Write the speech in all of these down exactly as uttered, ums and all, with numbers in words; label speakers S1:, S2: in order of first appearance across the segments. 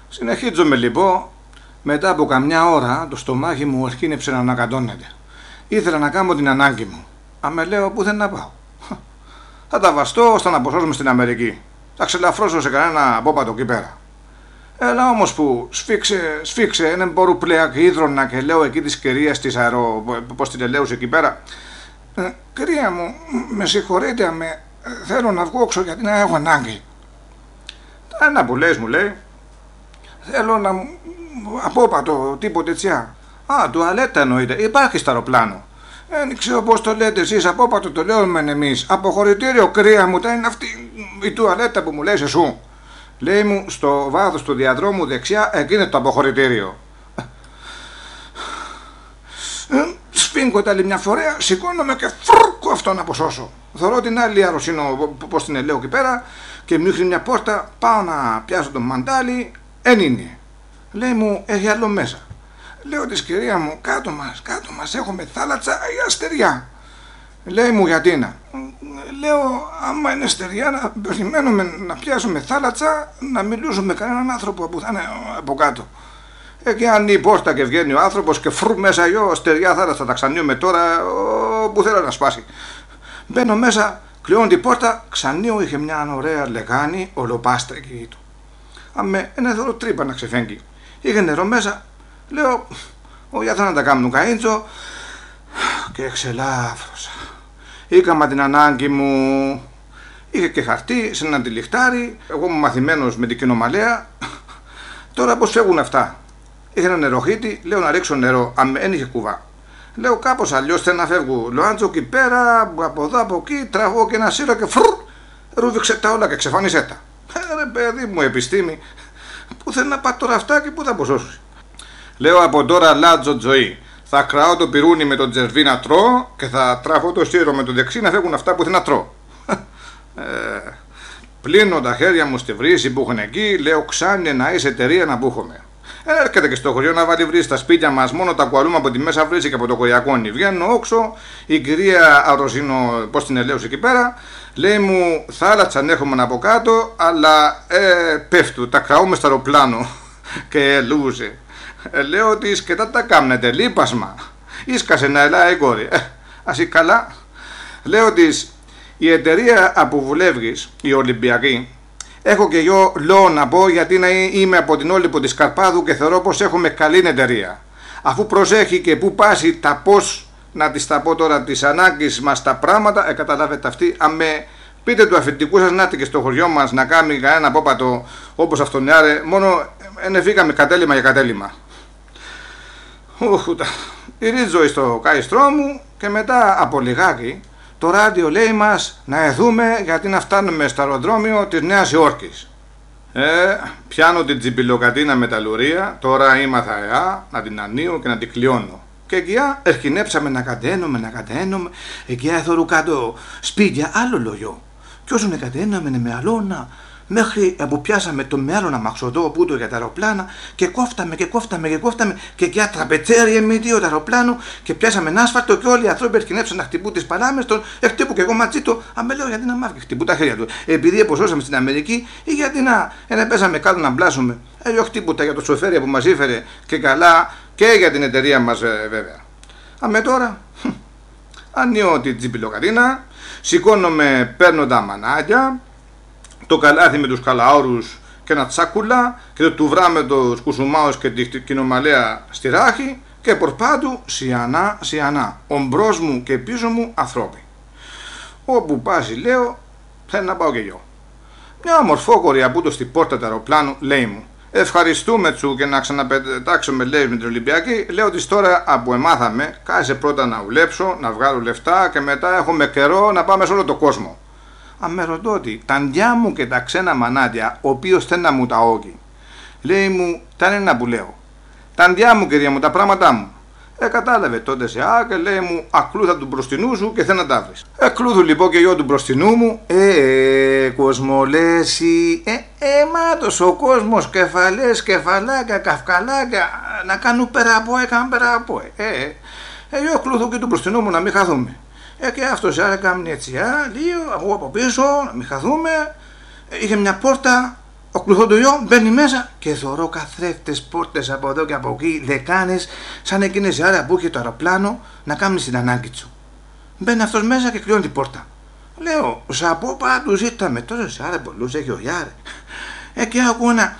S1: Συνεχίζομαι λοιπόν. Μετά από καμιά ώρα το στομάχι μου αρχίνεψε να ανακατώνεται. Ήθελα να κάνω την ανάγκη μου. Αμε λέω πού δεν να πάω. Θα τα βαστώ ώστε να αποσώσουμε στην Αμερική. Θα ξελαφρώσω σε κανένα απόπατο εκεί πέρα. Έλα όμως που σφίξε, σφίξε, δεν μπορώ πλέον και ίδρωνα και λέω εκεί της κυρίας της αερο, πώς την ελέουσε εκεί πέρα. Ε, κυρία μου, με συγχωρείτε, με, θέλω να βγω έξω γιατί να έχω ανάγκη. Ένα που λες μου λέει, θέλω να μου, απόπατο, τίποτε ετσιά. Α, τουαλέτα εννοείται, υπάρχει στο αεροπλάνο. Δεν ξέρω πώς το λέτε εσείς, απόπατο το λέμε εμείς. Αποχωρητήριο, κρύα μου, τα είναι αυτή η τουαλέτα που μου λες εσού. Λέει μου στο βάθος του διαδρόμου δεξιά, εκεί είναι το αποχωρητήριο. Σφίγγω τα άλλη μια φορά, σηκώνομαι και φρουκ αυτό να αποσώσω. Θωρώ την άλλη αρρωσίνο, πώς την ελέω εκεί πέρα, και μου ρίχνει μια πόρτα, πάω να πιάσω το μαντάλι, εν είναι. Λέει μου, έχει άλλο μέσα. Λέω της κυρία μου, κάτω μας, κάτω μας, έχουμε θάλασσα ή αστεριά. Λέει μου, γιατί να. Λέω, άμα είναι στεριά, να περιμένουμε να πιάσουμε θάλασσα, να μιλήσουμε με κανέναν άνθρωπο που θα είναι από κάτω. Εκεί ανοίγει η πόρτα και βγαίνει ο άνθρωπος και φρου μέσα γιο, στεριά θάλασσα, τα ξανίουμε τώρα όπου θέλω να σπάσει. Μπαίνω μέσα, κλειώνω την πόρτα, ξανίω είχε μια ωραία λεγάνη, ολοπάστρικη του. Αμε, ένα δώρο τρύπα να ξεφέγγει. Είχε νερό μέσα, λέω, όχι θα να τα κάνουν καΐντσο και εξελάφρωσα.Ήκαμα την ανάγκη μου, είχε και χαρτί σε ένα τυλιχτάρι, εγώ είμαι μαθημένος με την κοινομαλέα. Τώρα πώς φεύγουν αυτά. Είχε ένα νεροχύτη, λέω να ρίξω νερό, αν δεν είχε κουβά. Λέω κάπως αλλιώς θέλω να φεύγω. Λοάντζο εκεί πέρα, από εδώ από εκεί, τραβώ και ένα σύρο και φρουρ, ρούβηξε τα όλα και ξεφάνισε τα. Ε, ρε παιδί μου, επιστήμη, πού θέλει να πάει τώρα αυτά και πού θα αποσώσει. Λέω από τώρα λάτζο τζοή. Θα κραώ το πυρούνι με τον τζερβί να τρώω και θα τραβώ το σύρο με το δεξί να φεύγουν αυτά που θέλω να τρώω. ε, πλύνω τα χέρια μου στη βρύση που έχουν εκεί, λέω ξάνι να είσαι εταιρεία να μπούχομαι. Ε, έρχεται και στο χωριό να βάλει βρύση στα σπίτια μας, μόνο τα κουαλούμε από τη μέσα βρύση και από το κοϊακόνι. Βγαίνω όξω, η κυρία Αρρωσίνο, πώς την ελέωσε εκεί πέρα, λέει μου θάλασσα έχουμε από κάτω, αλλά ε, πέφτου, τα κραούμε στο αεροπλάνο και ελούσε. Ε, λέω της και τα τα κάμνετε, λείπασμα. Ίσκασε να ελάει κόρη. Ε, ας ή καλά. Λέω της, η εταιρεία που βουλεύγεις, η Ολυμπιακή, έχω και εγώ λόγο να πω γιατί να είμαι από την Όλυπο της Καρπάδου και θεωρώ πως έχουμε καλή εταιρεία. Αφού προσέχει και που πάσει τα πώς, να της τα πω τώρα τις ανάγκες μας τα πράγματα, ε, καταλάβετε αυτή, αν με πείτε του αφεντικού σας να έρθει και στο χωριό μας να κάνει κανένα απόπατο όπως αυτόν άρε, μόνο ενεφήκαμε κατέλημα για κατέλημα. Ούχουτα. Ηρίζω στο καηστρό μου και μετά από λιγάκι το ράδιο λέει μας να εδούμε γιατί να φτάνουμε στο αεροδρόμιο της Νέας Υόρκης. Ε, πιάνω την τσιμπιλοκατίνα με τα λουρία, τώρα ήμαθα εά να την ανοίγω και να την κλειώνω. Και εκεί ερχινέψαμε να κατένουμε, να κατένουμε, εκεί έθωρου κάτω σπίτια άλλο λογιό. Κι όσο να κατέναμε με αλώνα, μέχρι που πιάσαμε το μέλλον αμαξοδό που το για τα αεροπλάνα και κόφταμε και κόφταμε και κόφταμε και εκεί τραπετσέρι εμείς το αεροπλάνο και πιάσαμε ένα άσφαλτο και όλοι οι άνθρωποι ερχινέψαν να χτυπούν τις παλάμες των, χτύπου και εγώ ματσί το, αν λέω γιατί να μάθει, χτυπούν τα χέρια του. Επειδή αποσώσαμε στην Αμερική ή γιατί να, να πέσαμε κάτω να μπλάσουμε. Ε, χτύπουτα για το σοφέρι που μας ήφερε και καλά και για την εταιρεία μας ε, βέβαια. Αμέ τώρα, ανοίγω την τσιπιλοκατίνα, σηκώνομαι, παίρνω τα μανάκια, το καλάθι με τους καλαόρους και ένα τσάκουλα και το τουβρά με τους κουσουμάους και την κοινομαλέα στη ράχη και πορπάτου σιανά σιανά, ομπρός μου και πίσω μου ανθρώποι. Όπου πάσει λέω, θέλω να πάω και εγώ. Μια ομορφόκορη από το στην πόρτα του αεροπλάνου λέει μου, ευχαριστούμε τσου και να ξαναπετάξουμε λέει με την Ολυμπιακή, λέω της τώρα από εμάθαμε, κάτσε πρώτα να δουλέψω, να βγάλω λεφτά και μετά έχουμε καιρό να πάμε σε όλο το κόσμο. Αν με ρωτώ ότι τα ντιά μου και τα ξένα μανάτια, ο οποίος θέλει να μου τα όγει, λέει μου, τα είναι ένα που λέω. Τα ντιά μου κυρία μου, τα πράγματά μου. Ε, κατάλαβε τότε σε α και λέει μου, ακλούθα του μπροστινού σου και θέλει να τα βρεις. Εκλούθου λοιπόν και εγώ του μπροστινού μου, ε, ε, κοσμολέσι, ε, ε, μάτος ο κόσμος, κεφαλές, κεφαλάκια, καυκαλάκια, να κάνουν πέρα από, έκαναν πέρα από, ε, ε, ε, εγώ εκλούθου και του μπροστινού μου να μην χαθούμε. Ε, και αυτός έκανε έτσι, α, λίγο, εγώ από πίσω, να μην χαθούμε. Ε, είχε μια πόρτα Ο κλουθοντοϊό μπαίνει μέσα και θωρώ καθρέφτες, πόρτες από εδώ και από εκεί, δεκάνες, σαν εκείνες οι ώρα που είχε το αεροπλάνο να κάνει την ανάγκη του. Μπαίνει αυτός μέσα και κλειώνει την πόρτα. Λέω, σαπώ πάντου ζήταμε, τόσες άρα πολλούς έχει ο Γιάρε. Ε, και ακούω ένα...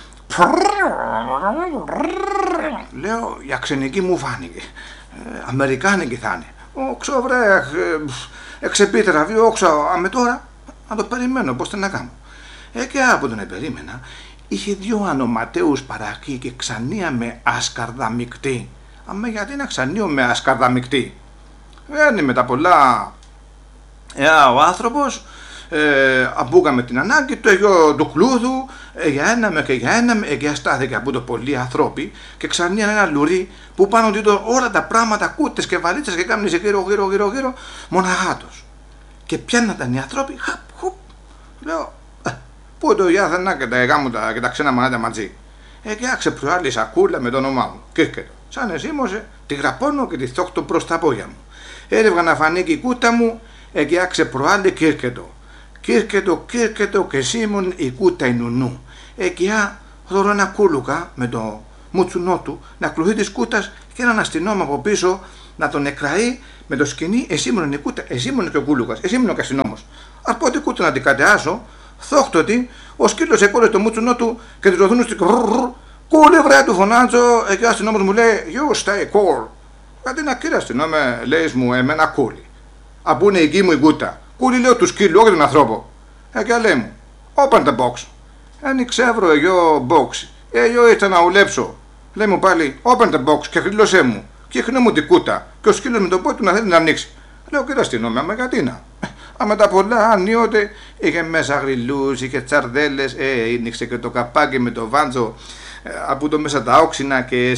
S1: Λέω, η αξενική μου φάνηκε. Ε, Αμερικάνικη θα είναι. Όξω βρε, εξεπίτραβη, όξω, αμε τώρα, να το περιμένω, πώς θα να κάνω. Ε, και από τον περίμενα, είχε δύο ανοματέους παρακεί και ξανία με ασκαρδαμικτή. Αμε γιατί να ξανίω με ασκαρδαμικτή. Βγαίνει με τα πολλά. Ε, ο άνθρωπος, ε, αμπούκαμε την ανάγκη του, εγω του κλούδου, ε, για ένα με και για ένα με, ε, και στάθηκε από το πολλοί ανθρώποι και ξανίαν ένα λουρί που πάνω του όλα τα πράγματα, κούτες και βαλίτσες και κάμνησε γύρω γύρω γύρω γύρω, μοναχάτος. Και πιάνναταν οι άνθρωποι, χαπ, χουπ, λέω, ε, πού το γεια θα και τα εγάμουτα και τα ξένα μανάτα μαζί. Ε, και άξε προάλλη σακούλα με το όνομά μου, Κίρκετο. Σαν εσήμωσε, τη γραπώνω και τη θόχτω προς τα πόδια μου. Έρευγα να φανεί και η κούτα μου, ε, και άξε προάλλη Κίρκετο. Κίρκετο, Κίρκετο και σήμουν η κούτα η νουνού. Ε, και α, θωρώ ένα κούλουκα με το μουτσουνό του να κλουθεί της κούτας και έναν αστυνόμο από πίσω να τον εκραεί με το σκηνή. Εσύ μόνο η κούτα, εσύ μόνο και ο κούλουκας, εσύ μόνο και αστυνόμος. Από ό,τι κούτα να την κατεάσω, θόχτωτη, ο σκύλος εκόλε το μουτσουνό του και τη ροθούν του κούλε βρε του φωνάζω. Ε, και ο αστυνόμος μου λέει, you stay cool. Γιατί να κύριε αστυνόμε, λέει μου, εμένα κούλι. Από είναι η γη μου η κούτα. Κούλι λέω του σκύλου, όχι τον ανθρώπο. Ε, και λέει μου, open the box. Άνοιξε ευρώ εγώ box. Ε, εγώ ήρθα να ουλέψω. Λέει μου πάλι, open the box και χρήλωσέ μου. Και χνέ μου την κούτα. Και ο σκύλος με το πόδι του να θέλει να ανοίξει. Λέω, κύριε αστυνόμε, άμα γιατί να. Άμα τα πολλά ανοίονται, είχε μέσα γριλούς, είχε τσαρδέλες, ε, άνοιξε και το καπάκι με το βάντζο. Από το μέσα τα όξινα και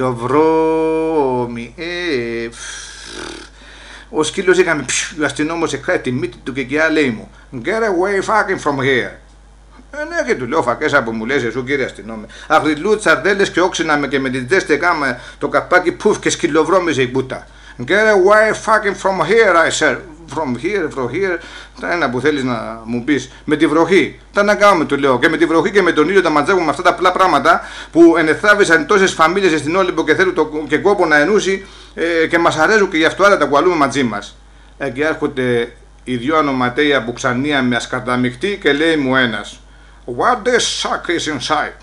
S1: σκυλοβρώμη. Ε, ο σκύλος έκαμε, ο αστυνόμος εκράει τη μύτη του και εκεί λέει μου, get away fucking from here. Ε, ναι, και του λέω, φακέσα που μου λες εσύ κύριε αστυνόμε. Αγριλού, τσαρδέλες και όξινα με και με την ζέστη έκαμε το καπάκι πουφ και σκυλοβρώμιζε η μπούτα. Get away fucking from here, I said. From here, from here, τα ένα που θέλεις να μου πεις, με τη βροχή. Τα να κάνουμε, του λέω. Και με τη βροχή και με τον ήλιο τα ματζάγουμε με αυτά τα απλά πράγματα που ενεθάβησαν τόσες φαμίλιες στην Όλυμπο και θέλουν το, και κόπο να ενούσει ε, και μας αρέσουν και γι' αυτό άλλα τα κουαλούμε μαζί μας. Ε, και έρχονται οι δυο ανοματέια που ξανία με ασκαρδαμιχτή και λέει μου ένας, what the suck is inside.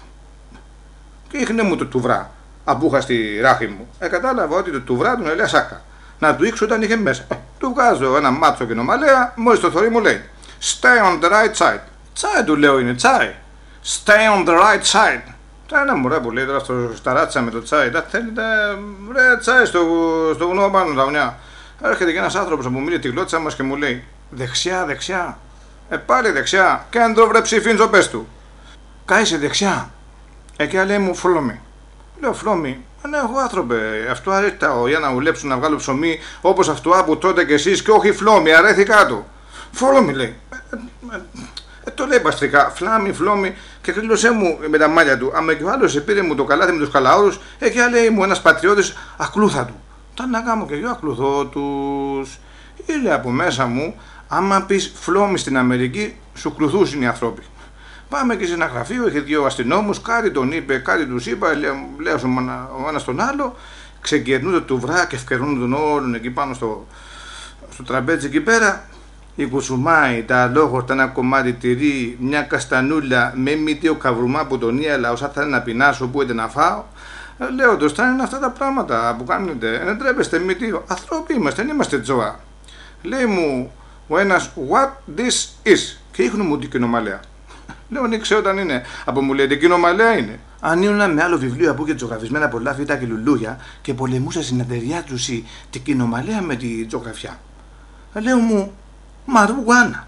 S1: Και ήχνε μου το τουβρά, απούχα στη ράχη μου. Ε, κατάλαβα ότι το τουβρά του έλεγα σάκα. Να του ήξω όταν είχε μέσα. Του βγάζω ένα μάτσο και νομαλέα, μόλις το θωρεί μου λέει stay on the right side. Τσάι του λέω είναι, τσάι. Stay on the right side. Τα ένα μωρέ που λέει τώρα στο σταράτσα με το τσάι. Τα θέλετε βρε τσάι στο, στο βουνό πάνω τα βουνιά. Έρχεται και ένας άνθρωπος που μιλεί τη γλώτσα μας και μου λέει δεξιά, δεξιά. Ε πάλι δεξιά. Και αν το βρε ψηφίντζο πες του. Κάισε δεξιά. Εκεί λέει μου follow me. Λέω follow me. Ναι, εγώ άνθρωπε, αυτό αρέτα για να ουλέψουν να βγάλω ψωμί όπως αυτό που τότε κι εσείς και όχι φλόμι, αρέθηκα του. Φλόμι λέει. Ε, ε, ε, το λέει παστρικά, φλάμι, φλόμι και κρύλωσέ μου με τα μάλια του. Άμα και ο άλλος επήρε μου το καλάθι με τους καλαόρους, εκεί λέει μου ένας πατριώτης ακλούθα του. Τα να κάνω και εγώ ακλουθώ τους. Ήλε από μέσα μου, άμα πεις φλόμι στην Αμερική, σου κλουθούσουν οι άνθρωποι. Πάμε και σε ένα γραφείο, είχε δύο αστυνόμους, κάτι τον είπε, κάτι τους είπα, λέω ο ένας τον άλλο, ξεκερνούνται του βρά και ευκαιρνούν τον όλον εκεί πάνω στο, στο τραπέζι εκεί πέρα. Η κουσουμάι, τα αλόγορτα, ένα κομμάτι τυρί, μια καστανούλα με μύτιο καβρουμά που τον ίελα, όσα θα είναι να πεινάσω, που είναι να φάω. Λέω το στάνε είναι αυτά τα πράγματα που κάνετε, δεν τρέπεστε μύτιο, ανθρώποι είμαστε, δεν είμαστε τζόα. Λέει μου ο ένας, what this is, και ίχνω μου την κοινομαλέα. Λέω, δεν ξέρω όταν είναι. Από μου λέει, την κοινομαλέα είναι. Ανοίγουν με άλλο βιβλίο από και ζωγραφισμένα πολλά φύτα και λουλούια και πολεμούσα στην εταιρεία του την κοινομαλέα με τη ζωγραφιά. Λέω μου, μαρού γουάνα.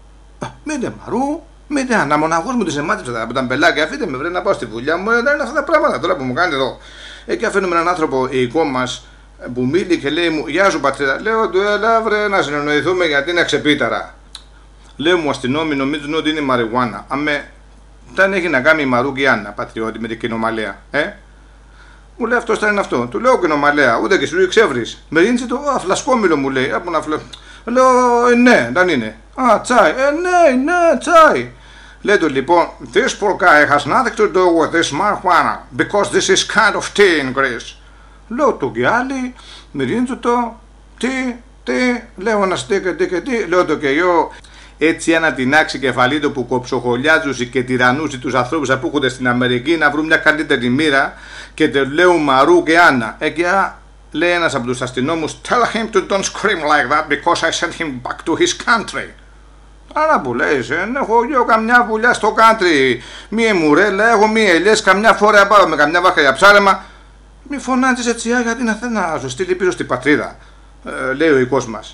S1: Μήτε μαρού, μήτε αναμοναγός μου τη εμάτυψα από τα μπελάκια. Αφήστε με βρε να πάω στη δουλειά μου. Δεν είναι αυτά τα πράγματα τώρα που μου κάνετε εδώ. Εκεί αφήνουμε έναν άνθρωπο οικό μας που μίλει και λέει μου, γεια σου πατρίδα. Λέω του, έλα βρε να συνεννοηθούμε γιατί είναι ξεπίταρα. Λέω μου αστυνόμοι νομίζουν ότι είναι μαριουάνα. Αμέ, δεν έχει να κάνει η Μαρούκιάννα, πατριώτη, με την κοινομαλέα. Ε? Μου λέει αυτό θα είναι αυτό. Του λέω κοινομαλέα, ούτε και σου λέει ξεύρεις. Με ρίντσι το, α, φλασκόμιλο μου λέει. Από να φλε... Λέω, ε, ναι, δεν είναι. Α, τσάι. Ε, ναι, ναι, τσάι. Λέει του λοιπόν, this poor guy has nothing to do with this marijuana, because this is kind of tea in Greece. Λέω του και άλλοι, μυρίζουν το, τι, τι, λέω ένα στήκε, τι και τι, λέω το και εγώ. Έτσι ένα τεινάξει κεφαλί του που κοψοχολιάζουσε και τυρανούσε τους ανθρώπους που έρχονται στην Αμερική να βρουν μια καλύτερη μοίρα και του λέω Μαρού και Άννα. Εκεί λέει ένας από τους αστυνόμους, tell him to don't scream like that because I sent him back to his country. Άρα που λέει, δεν έχω εγώ καμιά βουλιά στο country, μία μουρέλα, έχω μία ελιές, καμιά φορά πάω με καμιά βάχα για ψάρεμα. Μη φωνάζεις έτσι γιατί να θέλει να σου στείλει πίσω στην πατρίδα, ε, λέει ο οικός μας.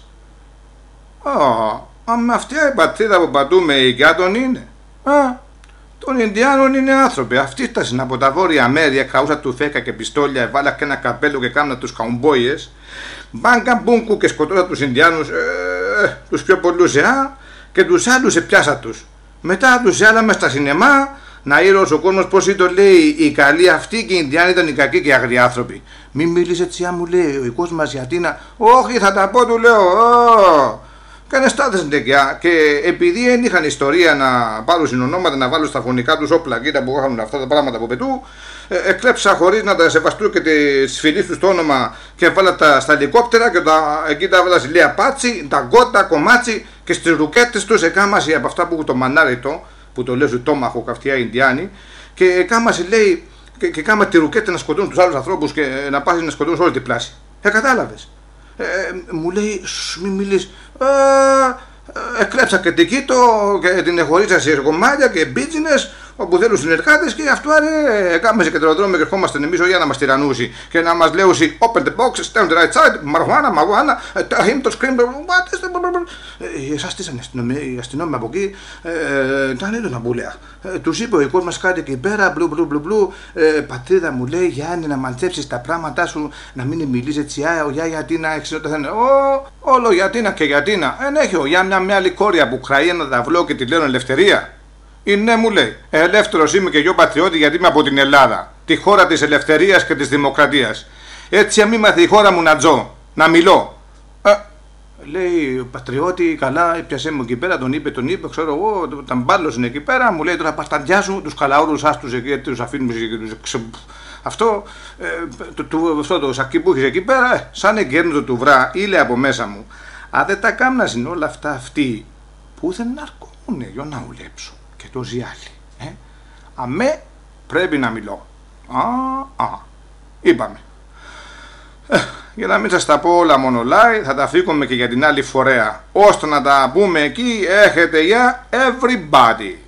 S1: Oh. Μα αυτή η πατρίδα που πατούμε η τον είναι. Α, των Ινδιάνων είναι άνθρωποι. Αυτοί φτάσαν από τα βόρεια μέρη, καούσα του φέκα και πιστόλια, έβαλα και ένα καπέλο και κάμνα τους καουμπόιες. Μπάγκα μπούγκου και σκοτώσα τους Ινδιάνους, ε, τους πιο πολλούς, ε, και τους άλλους επιάσα τους. Μετά τους άλλαμε στα σινεμά, να ήρωος ο κόσμος πώς το λέει, οι καλοί αυτοί και οι Ινδιάνοι ήταν οι κακοί και οι αγριοί άνθρωποι. Μη μιλείς έτσι, μου λέει ο οικός μας γιατί να. Όχι, θα τα πω, του λέω. Oh. Κάνε στάδες ντεκιά και επειδή δεν είχαν ιστορία να πάρουν συνονόματα, να βάλουν στα φωνικά τους όπλα, κοίτα που είχαν αυτά τα πράγματα από πετού, ε, εκλέψα χωρίς να τα σεβαστούν και τις φιλίες τους το όνομα και βάλα τα στα ελικόπτερα και τα, εκεί τα βάλα ζηλία πάτσι, τα γκότα, κομμάτσι και στις ρουκέτες τους εκάμαση από αυτά που έχουν το μανάριτο, που το λέει τόμαχο καυτιά Ινδιάνοι, και εκάμαση λέει και, και κάμα τη ρουκέτα να σκοτώνουν τους άλλους ανθρώπους και να πας να σκοτώνουν όλη την πλάση. Ε, κατάλαβες. Ε, μου λέει, μη μιλείς, ε, εκλέψα και την κοίτο και την εχωρίσα σε κομμάτια και μπίτζινες όπου θέλουν συνεργάτες και αυτό άρε κάμεσε και τροδρόμιο και ερχόμαστε εμείς για να μας τυραννούσει και να μας λέουσει open the box, stand the right side, μαρχουάνα, μαρχουάνα, tell him to scream, what is the... Εσάς στήσανε οι αστυνόμοι από εκεί, ήταν έντονα μπουλέα. Τους είπε ο οικός μας κάτι εκεί πέρα, μπλου μπλου μπλου μπλου, πατρίδα μου λέει Γιάννη να μαντέψεις τα πράγματά σου, να μην μιλείς έτσι, ο Γιά γιατί να έχεις όταν θα είναι, όλο γιατί να και γιατί να, εν έχει ο Γιά μια μια άλλη κόρια που κράει ένα δαυλό και τη λένε ελευθερία. Ναι, μου λέει, ελεύθερος είμαι και εγώ πατριώτη γιατί είμαι από την Ελλάδα, τη χώρα της ελευθερίας και της δημοκρατίας. Έτσι αμήν μάθει η χώρα μου να τζω, να μιλώ. Ε, λέει ο πατριώτη, καλά, πιασέ μου εκεί πέρα, τον είπε, τον είπε, ξέρω εγώ, τα μπάλωσαν εκεί πέρα, μου λέει τώρα πας τα ντιάζουν, τους καλαόρους άστους εκεί, τους αφήνουμε και τους... Αυτό, ε, το, το, αυτό το σακί που έχεις εκεί πέρα, ε, σαν εγκέρνητο του βρά, ήλε από μέσα μου. Αν δεν τα κάμνασαν όλα αυτά αυτοί, που δεν αρκούνε για να ουλέψω. Και το ζιάλι. Ε? Αμέ πρέπει να μιλώ. Α, α, είπαμε. Ε, για να μην σας τα πω όλα μονολάει, θα τα φύγουμε και για την άλλη φορέα. Ώστε να τα πούμε εκεί, έχετε για everybody.